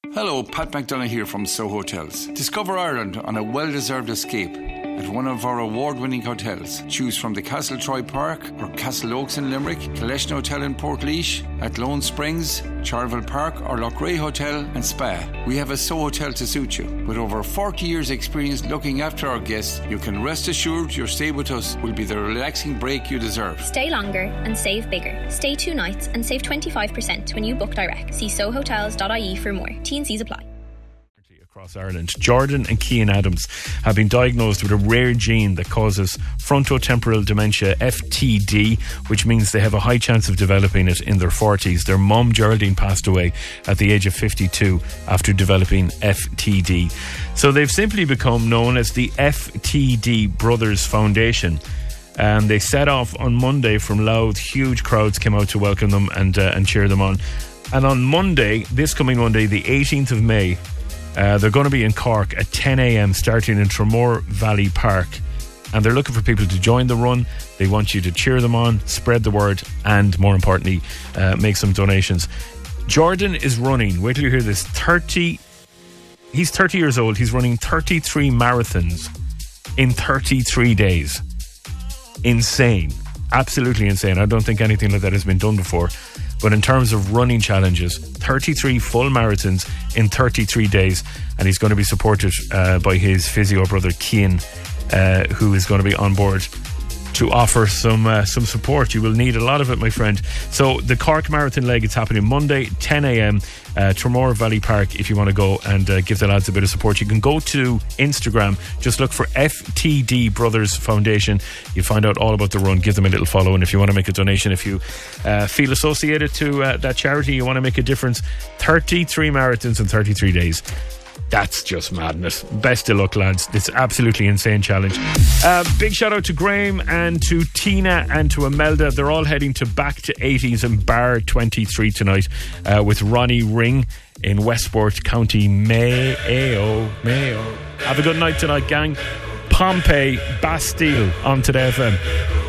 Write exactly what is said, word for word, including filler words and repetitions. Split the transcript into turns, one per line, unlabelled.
Hello, Pat McDonough here from Soho Hotels. Discover Ireland on a well-deserved escape at one of our award-winning hotels. Choose from the Castle Troy Park or Castle Oaks in Limerick, Collection Hotel in Portlaoise, at Lone Springs, Charleville Park or Lochray Hotel and Spa. We have a Soho Hotel to suit you. With over forty years experience looking after our guests, you can rest assured your stay with us will be the relaxing break you deserve.
Stay longer and save bigger. Stay two nights and save twenty-five percent when you book direct. See soho hotels dot I E for more. T and C's apply.
Across Ireland, Jordan and Cian Adams have been diagnosed with a rare gene that causes frontotemporal dementia, F T D, which means they have a high chance of developing it in their forties. Their mum, Geraldine, passed away at the age of fifty-two after developing F T D. So they've simply become known as the F T D Brothers Foundation. And they set off on Monday from Louth. Huge crowds came out to welcome them and, uh, and cheer them on. And on Monday, this coming Monday, the eighteenth of May, Uh, they're going to be in Cork at ten a.m. starting in Tramore Valley Park, and they're looking for people to join the run. They want you to cheer them on, spread the word, and more importantly, uh, make some donations. Jordan is running, wait till you hear this, thirty he's thirty years old. He's running thirty-three marathons in thirty-three days. Insane. Absolutely insane. I don't think anything like that has been done before. But in terms of running challenges, thirty-three full marathons in thirty-three days, and he's going to be supported uh, by his physio brother Cian, uh, who is going to be on board to offer some uh, some support. You will need a lot of it, my friend. So the Cork Marathon leg is happening Monday, ten a.m. Uh, Tramore Valley Park. If you want to go and uh, give the lads a bit of support, you can go to Instagram. Just look for F T D Brothers Foundation. You'll find out all about the run. Give them a little follow, and if you want to make a donation, if you uh, feel associated to uh, that charity, you want to make a difference. thirty-three marathons in thirty-three days. That's just madness. Best of luck, lads. It's absolutely insane challenge. Uh, big shout out to Graham and to Tina and to Imelda. They're all heading to Back to eighties and Bar twenty-three tonight uh, with Ronnie Ring in Westport, County Mayo. Mayo. Have a good night tonight, gang. Pompeii, Bastille on Today F M.